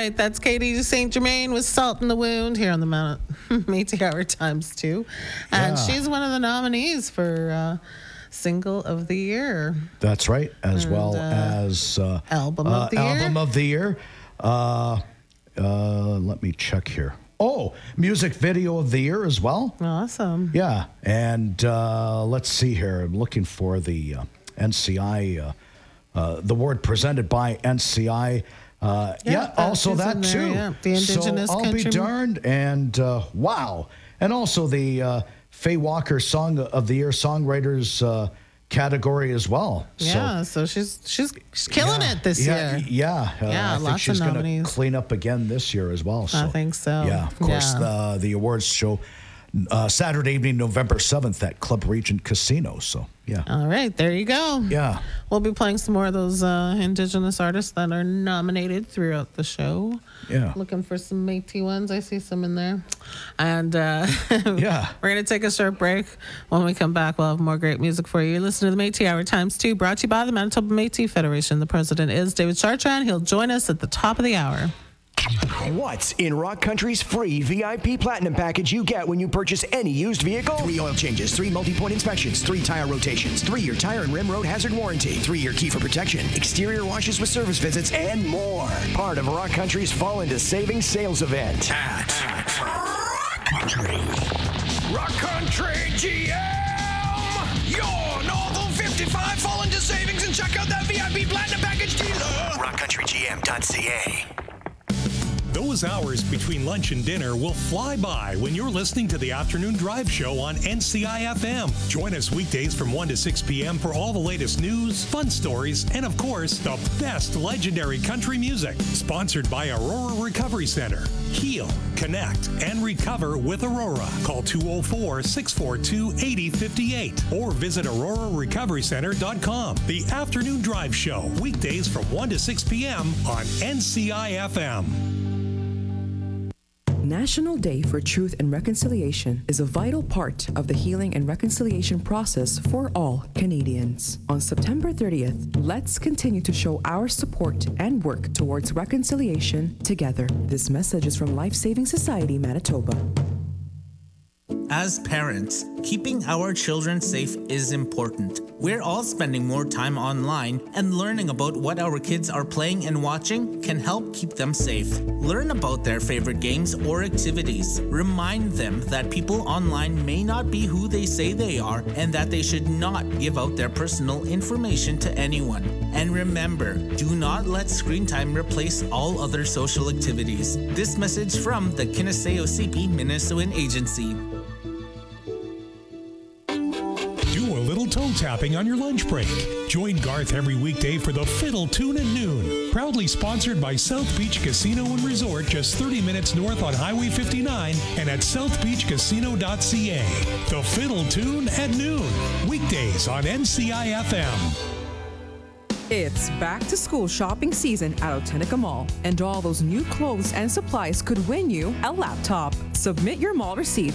right, that's Katie St. Germain with Salt in the Wound here on the Mount Métis Hour Times 2. And she's one of the nominees for Single of the Year. That's right, as well as Album of the Year. Album of the Year. Let me check here. Oh, Music Video of the Year as well. Awesome. Yeah, and let's see here. I'm looking for the NCI, the award presented by NCI. Also that too. Yeah. The Indigenous so I'll Country. be darned. And wow. And also the Faye Walker Song of the Year Songwriters category as well. Yeah, so she's killing it this year. I think lots she's of going to clean up again this year as well. So, I think so. Yeah, of course, the awards show Saturday evening, November 7th at Club Regent Casino. So, yeah. All right, there you go. Yeah. We'll be playing some more of those Indigenous artists that are nominated throughout the show. Yeah. Looking for some Métis ones. I see some in there. And we're going to take a short break. When we come back, we'll have more great music for you. Listen to the Métis Hour Times 2, brought to you by the Manitoba Métis Federation. The president is David Chartrand. He'll join us at the top of the hour. What's in Rock Country's free VIP Platinum package you get when you purchase any used vehicle? 3 oil changes, 3 multi-point inspections, 3 tire rotations, 3-year tire and rim road hazard warranty, 3-year key for protection, exterior washes with service visits, and more. Part of Rock Country's Fall into Savings sales event. At Rock Country. Rock Country GM! Your Northern 55 Fall into Savings, and check out that VIP Platinum package dealer. RockCountryGM.ca. Those hours between lunch and dinner will fly by when you're listening to the Afternoon Drive Show on NCI-FM. Join us weekdays from 1 to 6 p.m. for all the latest news, fun stories, and of course, the best legendary country music. Sponsored by Aurora Recovery Center. Heal, connect, and recover with Aurora. Call 204-642-8058 or visit aurorarecoverycenter.com. The Afternoon Drive Show, weekdays from 1 to 6 p.m. on NCI-FM. National Day for Truth and Reconciliation is a vital part of the healing and reconciliation process for all Canadians. On September 30th, let's continue to show our support and work towards reconciliation together. This message is from Life Saving Society, Manitoba. As parents, keeping our children safe is important. We're all spending more time online, and learning about what our kids are playing and watching can help keep them safe. Learn about their favorite games or activities. Remind them that people online may not be who they say they are, and that they should not give out their personal information to anyone. And remember, do not let screen time replace all other social activities. This message from the Kinesiosipi Minnesotan Agency. Little toe tapping on your lunch break. Join Garth every weekday for the Fiddle Tune at noon. Proudly sponsored by South Beach Casino and Resort, just 30 minutes north on Highway 59 and at southbeachcasino.ca. The Fiddle Tune at noon. Weekdays on NCI-FM. It's back to school shopping season at Otenica Mall, and all those new clothes and supplies could win you a laptop. Submit your mall receipts